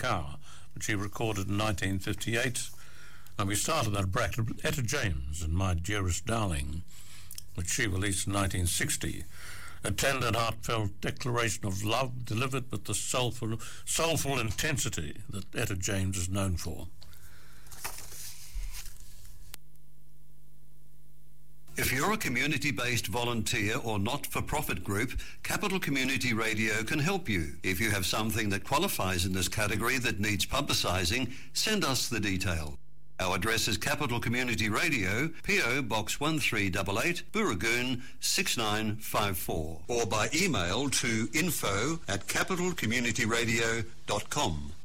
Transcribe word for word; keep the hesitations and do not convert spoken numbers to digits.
Cow, which he recorded in nineteen fifty-eight. And we started that bracket with Etta James and My Dearest Darling, which she released in nineteen sixty. A tender, heartfelt declaration of love delivered with the soulful, soulful intensity that Etta James is known for. If you're a community-based volunteer or not-for-profit group, Capital Community Radio can help you. If you have something that qualifies in this category that needs publicising, send us the detail. Our address is Capital Community Radio, P O Box one three eight eight, Booragoon six nine five four, or by email to info at capital community radio dot com.